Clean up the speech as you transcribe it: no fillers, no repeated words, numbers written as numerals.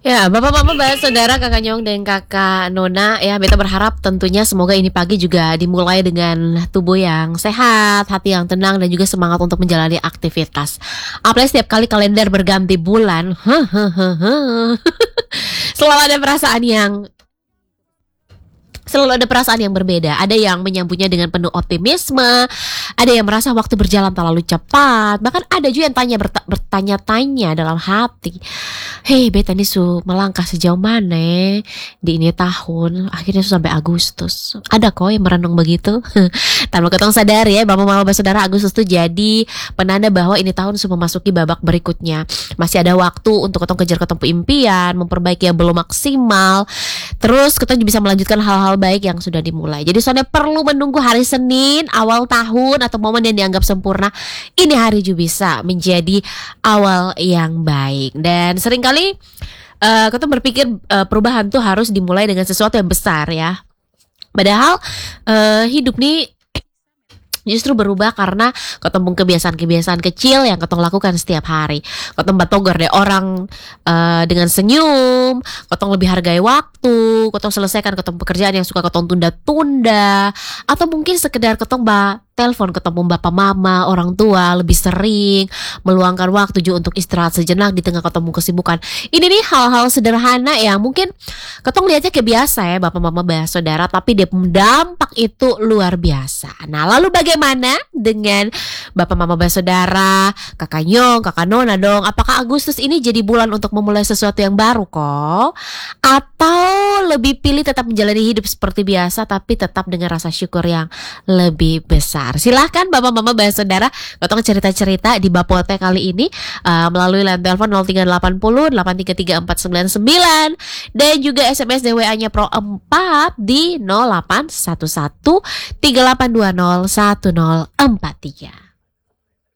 Ya, Bapak Mama Mbak Saudara Kakak Nyong dan Kakak Nona ya, Beta berharap tentunya semoga ini pagi juga dimulai dengan tubuh yang sehat, hati yang tenang dan juga semangat untuk menjalani aktivitas. Apalagi setiap kali kalender berganti bulan, selalu ada perasaan yang selalu ada perasaan yang berbeda. Ada yang menyambutnya dengan penuh optimisme, ada yang merasa waktu berjalan terlalu cepat, bahkan ada juga yang bertanya-tanya dalam hati, hei beta ini melangkah sejauh mana di ini tahun, akhirnya sampai Agustus. Ada kok yang merenung begitu. Tanpa ketong sadar ya, Bapak Mama Saudara, Agustus tuh jadi penanda bahwa ini tahun sudah memasuki babak berikutnya. Masih ada waktu untuk ketong kejar ketong impian, memperbaiki yang belum maksimal. Terus kita bisa melanjutkan hal-hal baik yang sudah dimulai. Jadi soalnya perlu menunggu hari Senin awal tahun atau momen yang dianggap sempurna. Ini hari juga bisa menjadi awal yang baik. Dan seringkali kita berpikir perubahan tuh harus dimulai dengan sesuatu yang besar ya. Padahal hidup nih justru berubah karena ketemu kebiasaan-kebiasaan kecil yang ketong lakukan setiap hari. Ketong batogor deh orang dengan senyum, ketong lebih hargai waktu, ketong selesaikan ketong pekerjaan yang suka ketong tunda-tunda, atau mungkin sekedar ketong telepon ketemu bapak mama, orang tua lebih sering, meluangkan waktu juga untuk istirahat sejenak di tengah ketemu kesibukan. Ini nih hal-hal sederhana yang mungkin ketong lihatnya kayak biasa ya Bapak Mama Saudara, tapi dampak itu luar biasa. Nah, lalu bagaimana dengan Bapak Mama Saudara, Kakak Nyong, Kakak Nona dong? Apakah Agustus ini jadi bulan untuk memulai sesuatu yang baru kok? Atau lebih pilih tetap menjalani hidup seperti biasa tapi tetap dengan rasa syukur yang lebih besar? Silahkan Bapak Mama Saudara, ketong cerita-cerita di Bapote kali ini melalui line telepon 0380 833 499 dan juga SMS DWA-nya Pro 4 di 0811 3820 1043.